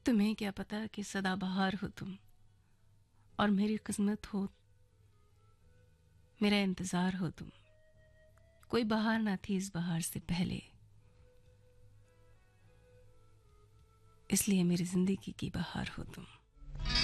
तुम्हें क्या पता कि सदाबहार हो तुम, और मेरी किस्मत हो, मेरा इंतजार हो तुम। कोई बहार ना थी इस बहार से पहले, इसलिए मेरी जिंदगी की बहार हो तुम।